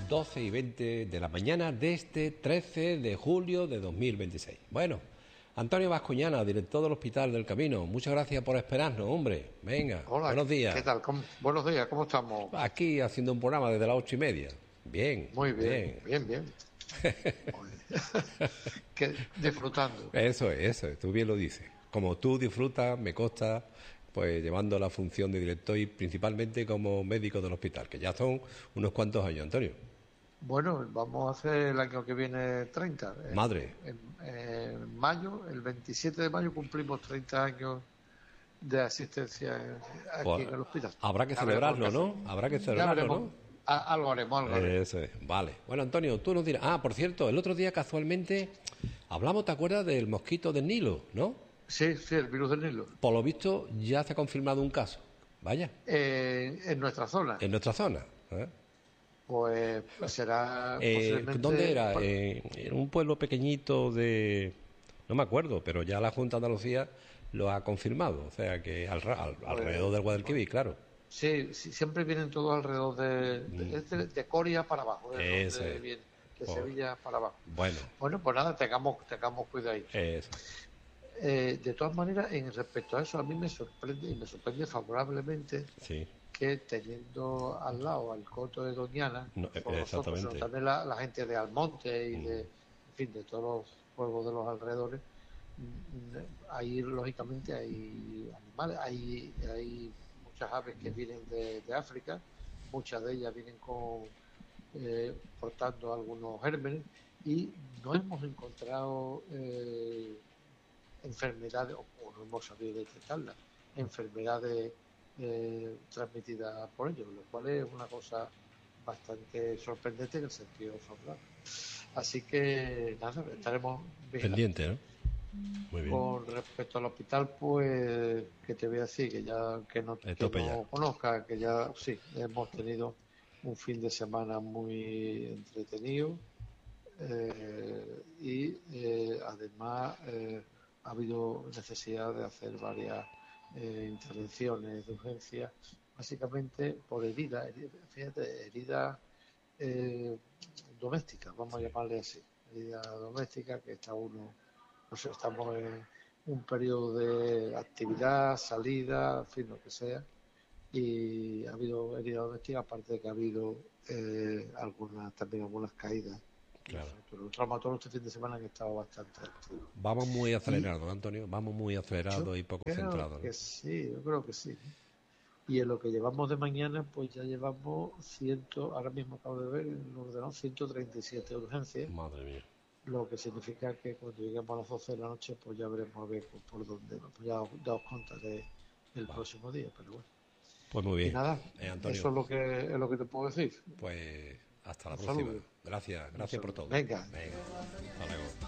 12:20 de la mañana de este 13 de julio de 2026. Bueno, Antonio Bascuñana, director del Hospital del Camino, muchas gracias por esperarnos, hombre. Venga, Hola, buenos días. ¿qué tal? Buenos días, ¿cómo estamos? Aquí haciendo un programa desde las 8:30. Bien, Muy bien, bien. bien, bien. Disfrutando. Eso es, tú bien lo dices. Como tú disfrutas, me consta, pues llevando la función de director y principalmente como médico del hospital, que ya son unos cuantos años, Antonio. Bueno, vamos a hacer el año que viene 30. Madre. En mayo, el 27 de mayo, cumplimos 30 años de asistencia aquí Pues en el hospital. habrá que Ya veremos celebrarlo, qué hacemos. ¿no? Habrá que Ya celebrarlo, veremos. ¿no? Algo haremos, algo haremos. Eso es, vale. Bueno, Antonio, tú nos dirás... Ah, por cierto, el otro día casualmente hablamos, ¿te acuerdas del mosquito del Nilo, no? Sí, sí, el virus del Nilo. Por lo visto ya se ha confirmado un caso. Vaya. En nuestra zona. En nuestra zona. ¿Eh? Pues será posiblemente... ¿Dónde era? En un pueblo pequeñito de... No me acuerdo, pero ya la Junta de Andalucía lo ha confirmado. O sea que alrededor del Guadalquivir, claro. Sí, sí, siempre vienen todos alrededor de Coria para abajo, es Eso donde es. viene, de Oh, Sevilla para abajo. bueno, Bueno, pues nada, tengamos cuidado ahí. eso. De todas maneras, en respecto a eso, a mí me sorprende y me sorprende favorablemente Sí. que teniendo al lado al Coto de Doñana, No, no solo nosotros, sino exactamente. también la gente de Almonte y en fin, de todos los pueblos de los alrededores, ahí lógicamente hay animales, hay muchas aves que vienen de África, muchas de ellas vienen portando algunos gérmenes y no hemos encontrado enfermedades, o no hemos sabido detectarlas, enfermedades transmitidas por ellos, lo cual es una cosa bastante sorprendente en el sentido favorable. Así que nada, estaremos vigilantes. Pendiente, ¿no? Muy bien. Con respecto al hospital, pues, que te voy a decir, que ya que no conozca, que ya sí, hemos tenido un fin de semana muy entretenido y además ha habido necesidad de hacer varias intervenciones de urgencia, básicamente por heridas domésticas, vamos a llamarle así, heridas domésticas que está uno, no sé, estamos en un periodo de actividad, salida, en fin, lo que sea, y ha habido heridas domésticas, aparte de que ha habido también algunas caídas. Claro. Los traumatólogos este fin de semana han estado bastante activos. Vamos muy acelerados, Antonio. Vamos muy acelerados y poco centrados, ¿no? Sí, yo creo que sí. Y en lo que llevamos de mañana, pues ya llevamos ahora mismo acabo de ver en el ordenador, 137 urgencias. Madre mía. Lo que significa que cuando lleguemos a las 12 de la noche, pues ya veremos a ver por dónde. Pues ya os contaré el próximo día, pero bueno. Pues muy bien. Y nada, Antonio, eso es lo que te puedo decir. Pues hasta la próxima. Saludo. Gracias por todo. Venga. Hasta luego.